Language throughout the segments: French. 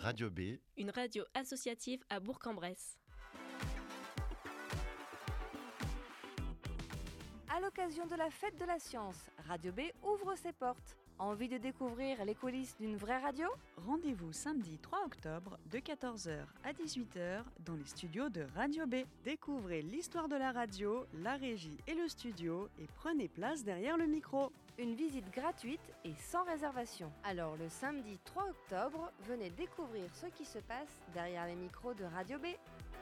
Radio B, une radio associative à Bourg-en-Bresse. À l'occasion de la fête de la science, Radio B ouvre ses portes. Envie de découvrir les coulisses d'une vraie radio ? Rendez-vous samedi 3 octobre de 14h à 18h dans les studios de Radio B. Découvrez l'histoire de la radio, la régie et le studio et prenez place derrière le micro. Une visite gratuite et sans réservation. Alors le samedi 3 octobre, venez découvrir ce qui se passe derrière les micros de Radio B.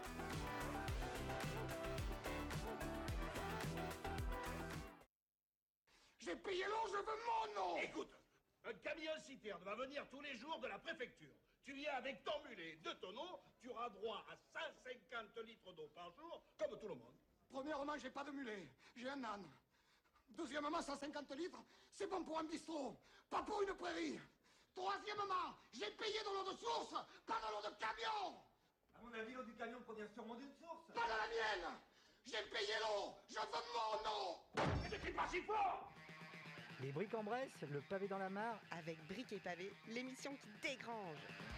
J'ai payé l'eau, je veux mon nom. Écoute, un camion-citerne va venir tous les jours de la préfecture. Tu viens avec ton mulet de ton eau, tu auras droit à 150 litres d'eau par jour, comme tout le monde. Premièrement, j'ai pas de mulet, j'ai un âne. Deuxièmement, 150 litres, c'est bon pour un bistrot, pas pour une prairie. Troisièmement, j'ai payé de l'eau de source, pas de l'eau de camion. À mon avis, l'eau du camion provient sûrement d'une source. Pas de la mienne. J'ai payé l'eau, je veux mon nom. Mais ne crie pas si fort! Les briques en Bresse, le pavé dans la mare. Avec Briques et Pavés, l'émission qui dégrange.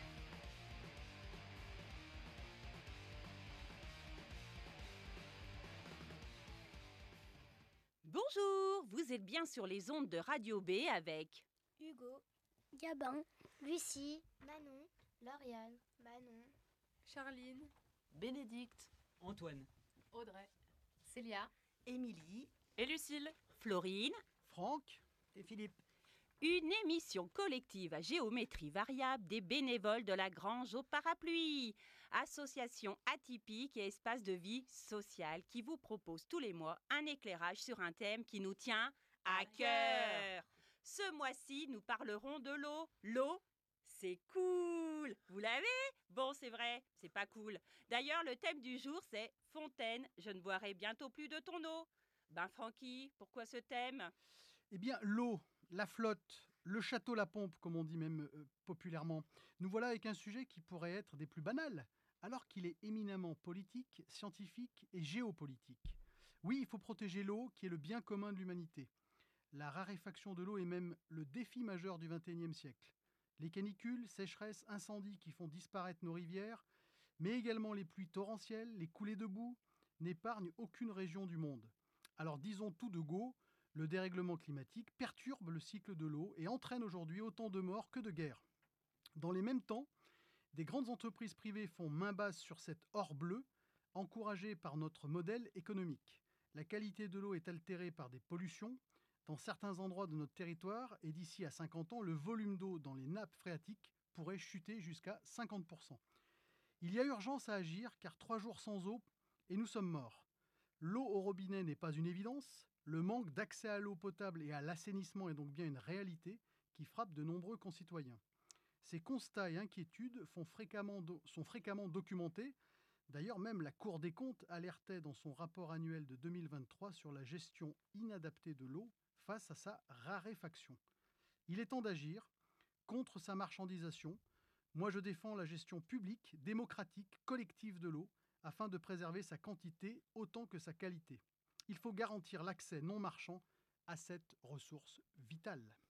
Bonjour, vous êtes bien sur les ondes de Radio B avec Hugo, Gabin, Lucie, Manon, Lauriane, Manon, Charline, Bénédicte, Antoine, Audrey, Célia, Émilie et Lucille, Florine, Franck et Philippe. Une émission collective à géométrie variable des bénévoles de la Grange au Parapluie, association atypique et espace de vie sociale qui vous propose tous les mois un éclairage sur un thème qui nous tient à cœur. Ce mois-ci, nous parlerons de l'eau. L'eau, c'est cool. Vous l'avez ? Bon, c'est vrai, c'est pas cool. D'ailleurs, le thème du jour, c'est « Fontaine, je ne boirai bientôt plus de ton eau ». Ben Francky, pourquoi ce thème ? Eh bien, l'eau, la flotte, le château La Pompe, comme on dit même populairement. Nous voilà avec un sujet qui pourrait être des plus banals, alors qu'il est éminemment politique, scientifique et géopolitique. Oui, il faut protéger l'eau, qui est le bien commun de l'humanité. La raréfaction de l'eau est même le défi majeur du XXIe siècle. Les canicules, sécheresses, incendies qui font disparaître nos rivières, mais également les pluies torrentielles, les coulées de boue, n'épargnent aucune région du monde. Alors disons tout de go, le dérèglement climatique perturbe le cycle de l'eau et entraîne aujourd'hui autant de morts que de guerres. Dans les mêmes temps, des grandes entreprises privées font main basse sur cet or bleu, encouragé par notre modèle économique. La qualité de l'eau est altérée par des pollutions dans certains endroits de notre territoire et d'ici à 50 ans, le volume d'eau dans les nappes phréatiques pourrait chuter jusqu'à 50%. Il y a urgence à agir car 3 jours sans eau et nous sommes morts. L'eau au robinet n'est pas une évidence. Le manque d'accès à l'eau potable et à l'assainissement est donc bien une réalité qui frappe de nombreux concitoyens. Ces constats et inquiétudes sont fréquemment documentés. D'ailleurs, même la Cour des comptes alertait dans son rapport annuel de 2023 sur la gestion inadaptée de l'eau face à sa raréfaction. Il est temps d'agir contre sa marchandisation. Moi, je défends la gestion publique, démocratique, collective de l'eau afin de préserver sa quantité autant que sa qualité. Il faut garantir l'accès non marchand à cette ressource vitale.